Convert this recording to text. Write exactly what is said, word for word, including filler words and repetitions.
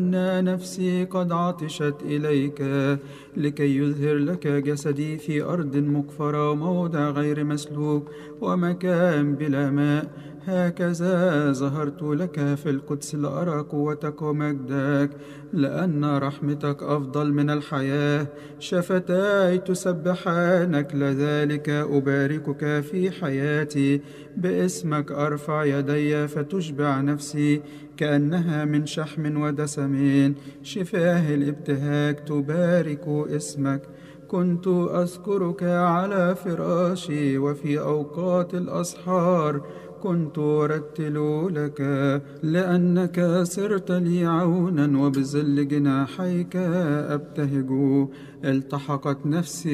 أن نفسي قد عطشت إليك لكي يظهر لك جسدي في أرض مقفرة وموضع غير مسلوك ومكان بلا ماء. هكذا ظهرت لك في القدس لأرى قوتك ومجدك، لأن رحمتك أفضل من الحياة. شفتاي تسبحانك، لذلك أباركك في حياتي. باسمك أرفع يدي فتشبع نفسي كأنها من شحم ودسم. شفاه الابتهاج تبارك اسمك. كنت أذكرك على فراشي، وفي أوقات الأسحار كنت أرتل لك، لأنك صرت لي عونا وبظل جناحيك أبتهج. التحقت نفسي